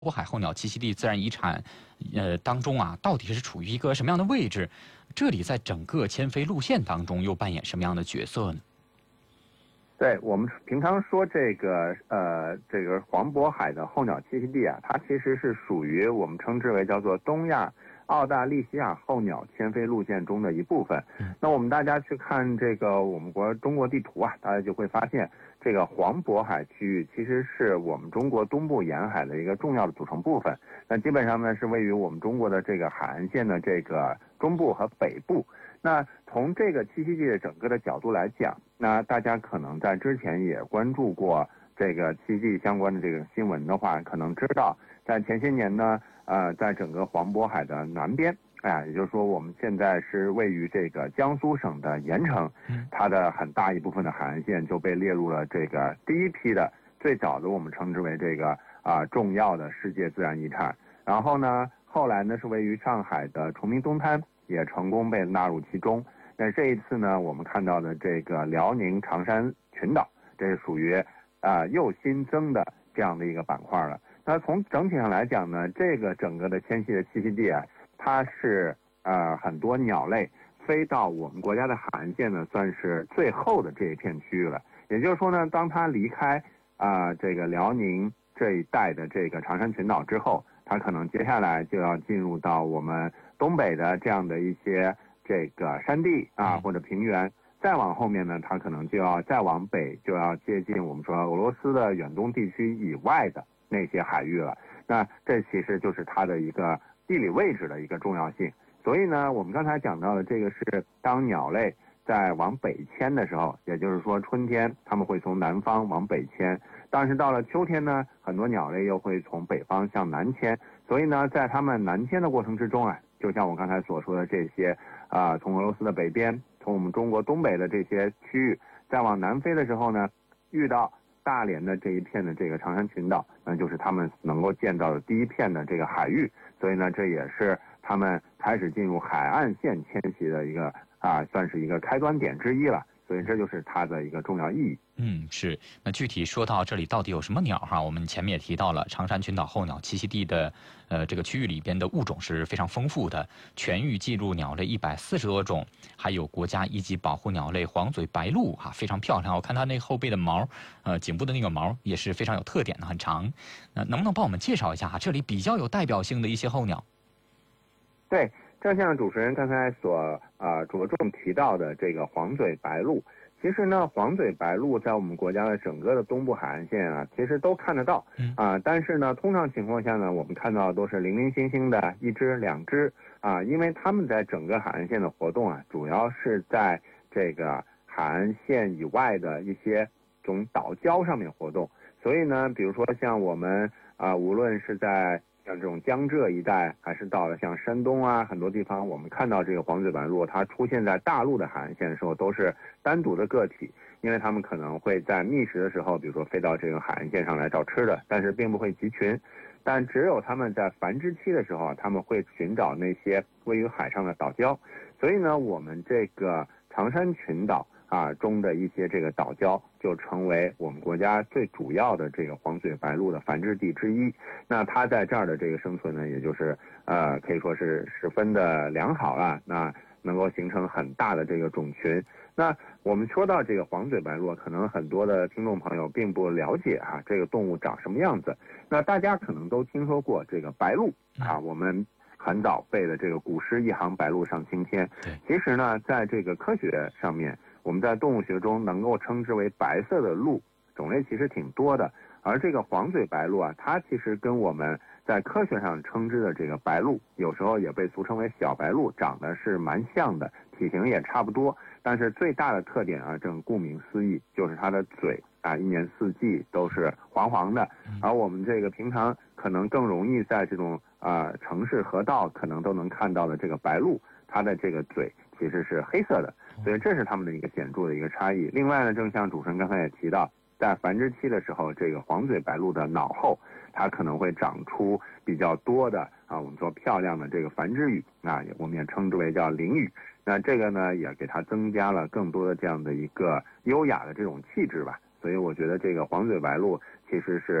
渤海候鸟栖息地自然遗产，当中啊，到底是处于一个什么样的位置？这里在整个迁飞路线当中又扮演什么样的角色呢？ 对，我们平常说这个黄渤海的候鸟栖息地啊，它其实是属于我们称之为叫做东亚澳大利西亚候鸟迁飞路线中的一部分。那我们大家去看这个我们中国地图啊，大家就会发现这个黄渤海区域其实是我们中国东部沿海的一个重要的组成部分。那基本上呢是位于我们中国的这个海岸线的这个中部和北部。那从这个栖息地的整个的角度来讲，那大家可能在之前也关注过这个栖息地相关的这个新闻的话，可能知道在前些年呢，在整个黄渤海的南边，也就是说我们现在是位于这个江苏省的盐城，它的很大一部分的海岸线就被列入了这个第一批的最早的我们称之为这个重要的世界自然遗产。然后呢，后来呢是位于上海的崇明东滩也成功被纳入其中。那这一次呢，我们看到的这个辽宁长山群岛，这是属于又新增的这样的一个板块了。那从整体上来讲呢，这个整个的迁徙的栖息地啊，它是很多鸟类飞到我们国家的海岸线呢，算是最后的这一片区域了。也就是说呢，当它离开这个辽宁这一带的这个长山群岛之后，它可能接下来就要进入到我们东北的这样的一些这个山地或者平原，再往后面呢，它可能就要再往北，就要接近我们说俄罗斯的远东地区以外的那些海域了。那这其实就是它的一个地理位置的一个重要性。所以呢，我们刚才讲到的这个是当鸟类在往北迁的时候，也就是说春天它们会从南方往北迁，但是到了秋天呢，很多鸟类又会从北方向南迁。所以呢，在它们南迁的过程之中就像我刚才所说的这些从俄罗斯的北边，从我们中国东北的这些区域再往南飞的时候呢，遇到大连的这一片的这个长山群岛，那就是他们能够见到的第一片的这个海域。所以呢，这也是他们开始进入海岸线迁徙的一个算是一个开端点之一了。所以这就是它的一个重要意义。 是。那具体说到这里到底有什么鸟我们前面也提到了长山群岛候鸟栖息地的这个区域里边的物种是非常丰富的，全域记录鸟类140多种，还有国家一级保护鸟类黄嘴白鹭非常漂亮。我看它那后背的毛，颈部的那个毛也是非常有特点的，很长。能不能帮我们介绍一下这里比较有代表性的一些候鸟？ 对。正像主持人刚才所着重提到的这个黄嘴白鹭，其实呢，黄嘴白鹭在我们国家的整个的东部海岸线其实都看得到但是呢，通常情况下呢，我们看到的都是零零星星的1只2只因为它们在整个海岸线的活动主要是在这个海岸线以外的一些种岛礁上面活动。所以呢，比如说像我们无论是在像这种江浙一带，还是到了像山东很多地方，我们看到这个黄嘴白鹭，它出现在大陆的海岸线的时候，都是单独的个体，因为它们可能会在觅食的时候，比如说飞到这个海岸线上来找吃的，但是并不会集群。但只有它们在繁殖期的时候，它们会寻找那些位于海上的岛礁。所以呢，我们这个长山群岛中的一些这个岛礁就成为我们国家最主要的这个黄嘴白鹭的繁殖地之一。那它在这儿的这个生存呢，也就是可以说是十分的良好了，那能够形成很大的这个种群。那我们说到这个黄嘴白鹭，可能很多的听众朋友并不了解这个动物长什么样子。那大家可能都听说过这个白鹭我们很早背的这个古诗一行白鹭上青天。其实呢，在这个科学上面，我们在动物学中能够称之为白色的鹭种类其实挺多的，而这个黄嘴白鹭它其实跟我们在科学上称之的这个白鹭，有时候也被俗称为小白鹭，长得是蛮像的，体型也差不多。但是最大的特点正顾名思义，就是它的嘴一年四季都是黄黄的。而我们这个平常可能更容易在这种城市河道可能都能看到的这个白鹭，它的这个嘴其实是黑色的，所以这是它们的一个显著的一个差异。另外呢，正像主持人刚才也提到，在繁殖期的时候，这个黄嘴白鹭的脑后它可能会长出比较多的我们说漂亮的这个繁殖羽我们也称之为叫灵羽。那这个呢，也给它增加了更多的这样的一个优雅的这种气质吧。所以我觉得这个黄嘴白鹭其实是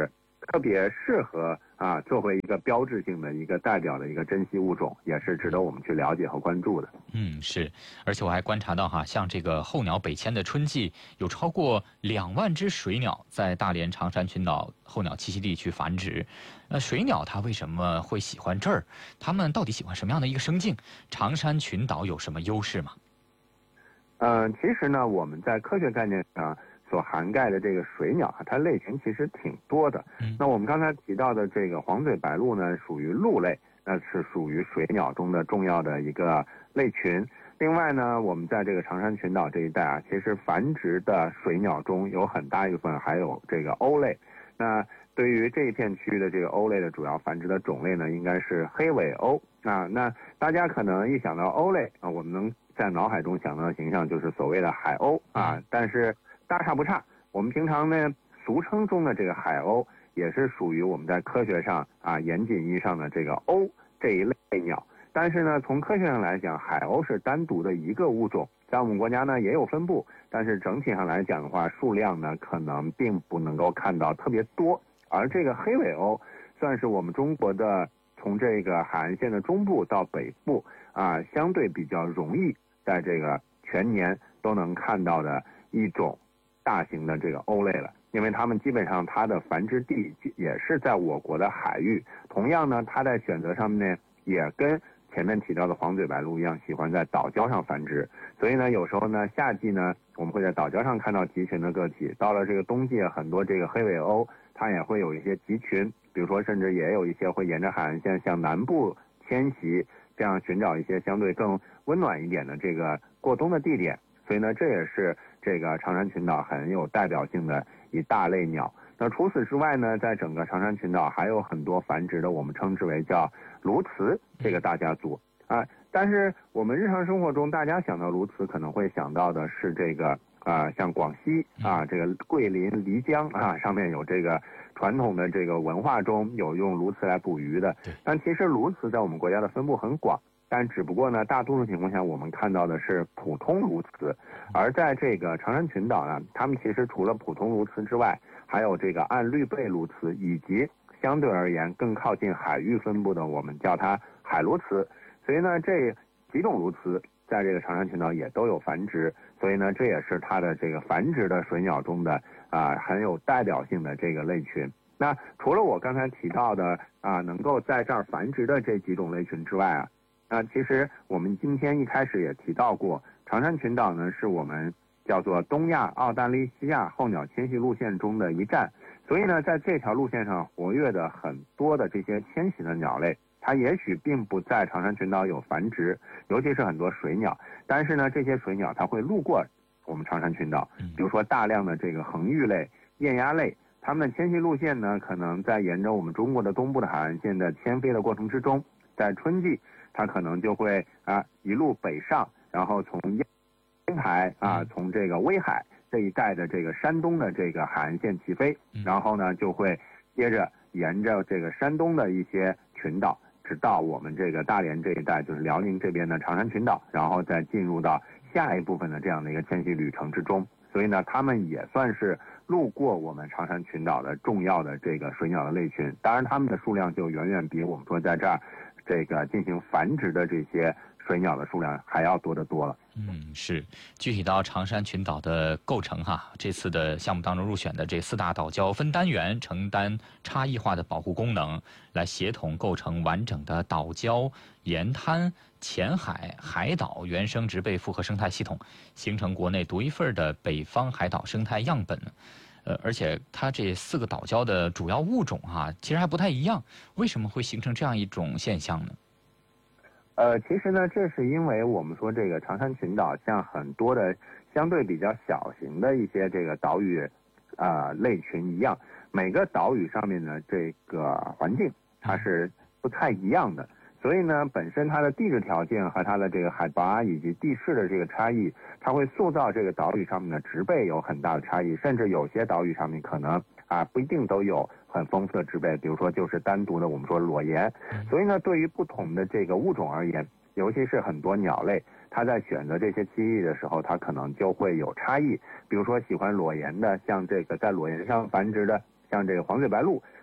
特别适合作为一个标志性的一个代表的一个珍稀物种，也是值得我们去了解和关注的。 是，而且我还观察到像这个候鸟北迁的春季，有超过2万只水鸟在大连长山群岛候鸟栖息地去繁殖。水鸟它为什么会喜欢这儿？它们到底喜欢什么样的一个生境？长山群岛有什么优势吗？ 其实呢，我们在科学概念上所涵盖的这个水鸟它类群其实挺多的。那我们刚才提到的这个黄嘴白鹭呢，属于鹭类，那是属于水鸟中的重要的一个类群。另外呢，我们在这个长山群岛这一带其实繁殖的水鸟中有很大一部分还有这个鸥类。那对于这一片区域的这个鸥类的主要繁殖的种类呢，应该是黑尾鸥那大家可能一想到鸥类我们能在脑海中想到的形象就是所谓的海鸥但是大差不差。我们平常呢俗称中的这个海鸥，也是属于我们在科学上严谨意义上的这个鸥这一类鸟。但是呢，从科学上来讲，海鸥是单独的一个物种，在我们国家呢也有分布，但是整体上来讲的话，数量呢可能并不能够看到特别多。而这个黑尾鸥算是我们中国的从这个海岸线的中部到北部相对比较容易在这个全年都能看到的一种大型的这个鸥类了。因为它们基本上它的繁殖地也是在我国的海域，同样呢，它在选择上面呢也跟前面提到的黄嘴白鹭一样，喜欢在岛礁上繁殖。所以呢，有时候呢，夏季呢，我们会在岛礁上看到集群的个体。到了这个冬季，很多这个黑尾鸥它也会有一些集群，比如说甚至也有一些会沿着海岸线向南部迁徙，这样寻找一些相对更温暖一点的这个过冬的地点。所以呢，这也是这个长山群岛很有代表性的一大类鸟。那除此之外呢，在整个长山群岛还有很多繁殖的，我们称之为叫鸬鹚这个大家族但是我们日常生活中大家想到鸬鹚，可能会想到的是这个像广西这个桂林漓江上面有这个传统的这个文化中有用鸬鹚来捕鱼的。但其实鸬鹚在我们国家的分布很广，但只不过呢，大多数情况下我们看到的是普通鸬鹚。而在这个长山群岛呢，他们其实除了普通鸬鹚之外，还有这个暗绿背鸬鹚，以及相对而言更靠近海域分布的，我们叫它海鸬鹚。所以呢，这几种鸬鹚在这个长山群岛也都有繁殖，所以呢，这也是它的这个繁殖的水鸟中的很有代表性的这个类群。那除了我刚才提到的能够在这儿繁殖的这几种类群之外其实我们今天一开始也提到过，长山群岛呢是我们叫做东亚澳大利西亚候鸟迁徙路线中的一站。所以呢，在这条路线上活跃的很多的这些迁徙的鸟类，它也许并不在长山群岛有繁殖，尤其是很多水鸟，但是呢，这些水鸟它会路过我们长山群岛。比如说大量的这个恒玉类、雁鸭类，它们的迁徙路线呢，可能在沿着我们中国的东部的海岸线的迁飞的过程之中，在春季它可能就会一路北上，然后从烟台从这个威海这一带的这个山东的这个海岸线起飞，然后呢就会接着沿着这个山东的一些群岛，直到我们这个大连这一带，就是辽宁这边的长山群岛，然后再进入到下一部分的这样的一个迁徙旅程之中。所以呢，它们也算是路过我们长山群岛的重要的这个水鸟的类群。当然，它们的数量就远远比我们说在这儿这个进行繁殖的这些水鸟的数量还要多得多了。 是。具体到长山群岛的构成这次的项目当中入选的这4大岛礁分单元，承担差异化的保护功能，来协同构成完整的岛礁、沿滩、浅海、海岛原生植被复合生态系统，形成国内独一份的北方海岛生态样本。而且它这4个岛礁的主要物种其实还不太一样，为什么会形成这样一种现象呢？ 其实呢，这是因为我们说这个长山群岛像很多的相对比较小型的一些这个岛屿类群一样，每个岛屿上面的这个环境它是不太一样的。所以呢，本身它的地质条件和它的这个海拔以及地势的这个差异，它会塑造这个岛屿上面的植被有很大的差异，甚至有些岛屿上面可能不一定都有很丰富的植被，比如说就是单独的我们说裸岩。所以呢，对于不同的这个物种而言，尤其是很多鸟类，它在选择这些栖息地的时候，它可能就会有差异。比如说喜欢裸岩的，像这个在裸岩上繁殖的，像这个黄嘴白鹭，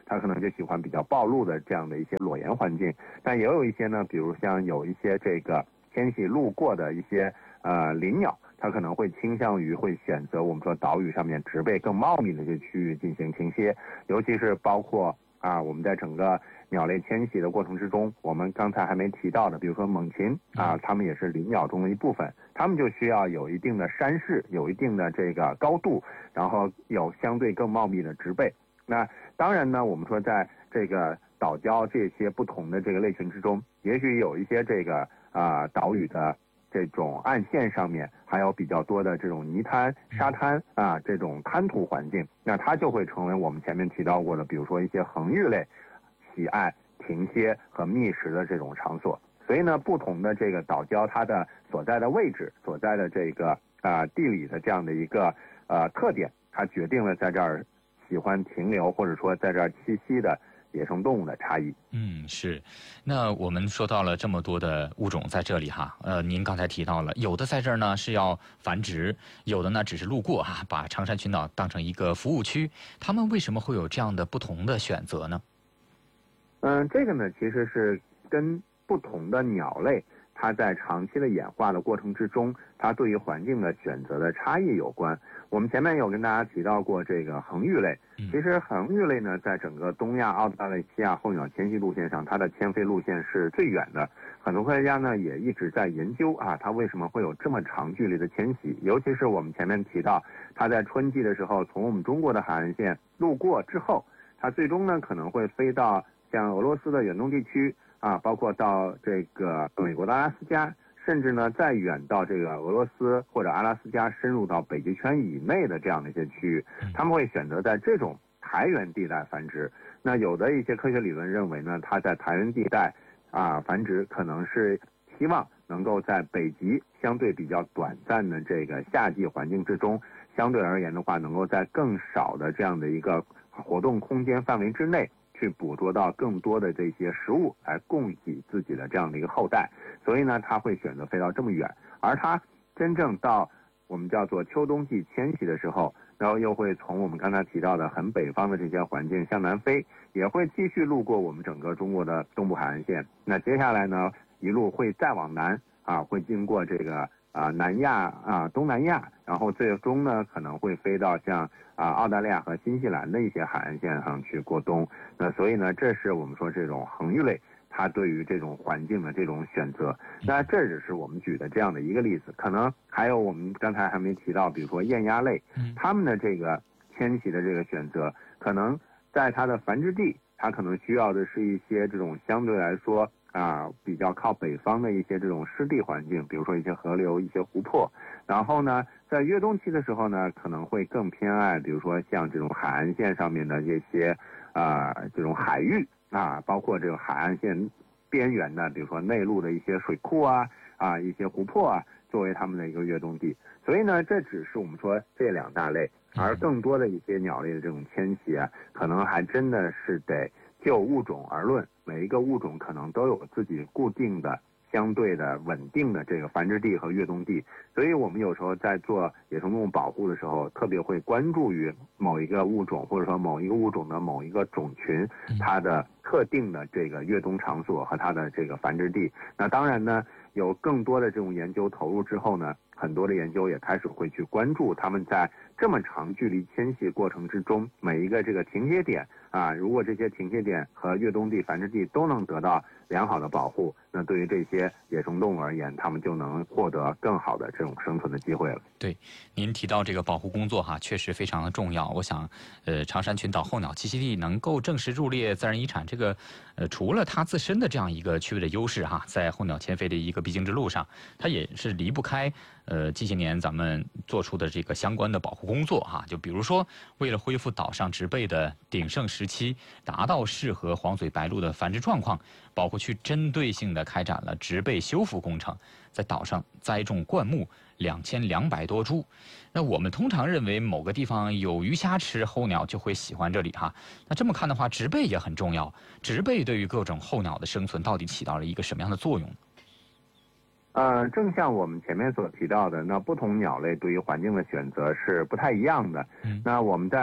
它可能就喜欢比较暴露的这样的一些裸岩环境。但也有一些呢，比如像有一些这个迁徙路过的一些林鸟，它可能会倾向于会选择我们说岛屿上面植被更茂密的这些区域进行停歇，尤其是包括我们在整个鸟类迁徙的过程之中，我们刚才还没提到的，比如说猛禽它们也是林鸟中的一部分，它们就需要有一定的山势，有一定的这个高度，然后有相对更茂密的植被。那当然呢，我们说在这个岛礁这些不同的这个类群之中，也许有一些这个岛屿的这种岸线上面还有比较多的这种泥滩、沙滩这种滩涂环境，那它就会成为我们前面提到过的，比如说一些恒玉类喜爱停歇和觅食的这种场所。所以呢，不同的这个岛礁它的所在的位置、所在的这个地理的这样的一个特点，它决定了在这儿喜欢停留或者说在这儿栖息的野生动物的差异。 是。那我们说到了这么多的物种在这里哈，您刚才提到了，有的在这儿呢是要繁殖，有的呢只是路过把长山群岛当成一个服务区，他们为什么会有这样的不同的选择呢？ 这个呢其实是跟不同的鸟类它在长期的演化的过程之中，它对于环境的选择的差异有关。我们前面有跟大家提到过这个恒玉类，其实恒玉类呢，在整个东亚澳大利西亚候鸟迁徙路线上，它的迁飞路线是最远的。很多科学家呢也一直在研究它为什么会有这么长距离的迁徙，尤其是我们前面提到，它在春季的时候从我们中国的海岸线路过之后，它最终呢可能会飞到像俄罗斯的远东地区包括到这个美国的阿拉斯加，甚至呢再远到这个俄罗斯或者阿拉斯加，深入到北极圈以内的这样的一些区域，他们会选择在这种苔原地带繁殖。那有的一些科学理论认为呢，它在苔原地带繁殖可能是希望能够在北极相对比较短暂的这个夏季环境之中，相对而言的话，能够在更少的这样的一个活动空间范围之内去捕捉到更多的这些食物来供给自己的这样的一个后代，所以呢，它会选择飞到这么远。而它真正到我们叫做秋冬季迁徙的时候，然后又会从我们刚才提到的很北方的这些环境向南飞，也会继续路过我们整个中国的东部海岸线。那接下来呢，一路会再往南会经过这个南亚东南亚，然后最终呢可能会飞到像澳大利亚和新西兰的一些海岸线上去过冬。那所以呢，这是我们说这种恒玉类它对于这种环境的这种选择。那这只是我们举的这样的一个例子，可能还有我们刚才还没提到，比如说雁鸭类，它们的这个迁徙的这个选择，可能在它的繁殖地，它可能需要的是一些这种相对来说比较靠北方的一些这种湿地环境，比如说一些河流、一些湖泊。然后呢，在越冬期的时候呢，可能会更偏爱，比如说像这种海岸线上面的这些这种海域包括这个海岸线边缘的，比如说内陆的一些水库一些湖泊作为他们的一个越冬地。所以呢，这只是我们说这两大类，而更多的一些鸟类的这种迁徙可能还真的是得就物种而论，每一个物种可能都有自己固定的相对的稳定的这个繁殖地和越冬地。所以我们有时候在做野生动物保护的时候，特别会关注于某一个物种，或者说某一个物种的某一个种群它的特定的这个越冬场所和它的这个繁殖地。那当然呢，有更多的这种研究投入之后呢，很多的研究也开始会去关注他们在这么长距离迁徙过程之中，每一个这个停歇点如果这些停歇点和越冬地、繁殖地都能得到良好的保护，那对于这些野生动物而言，它们就能获得更好的这种生存的机会了。 对，您提到这个保护工作确实非常的重要。我想，长山群岛候鸟栖息地能够正式入列自然遗产，这个除了它自身的这样一个区位的优势在候鸟迁飞的一个必经之路上，它也是离不开近些年咱们做出的这个相关的保护工作就比如说，为了恢复岛上植被的鼎盛时期，达到适合黄嘴白鹭的繁殖状况，保护区针对性的开展了植被修复工程，在岛上栽种灌木2200多株。那我们通常认为某个地方有鱼虾吃，候鸟就会喜欢这里那这么看的话，植被也很重要。植被对于各种候鸟的生存到底起到了一个什么样的作用？ 正像我们前面所提到的，那不同鸟类对于环境的选择是不太一样的。那我们在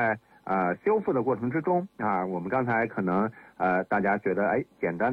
修复的过程之中啊，我们刚才可能大家觉得简单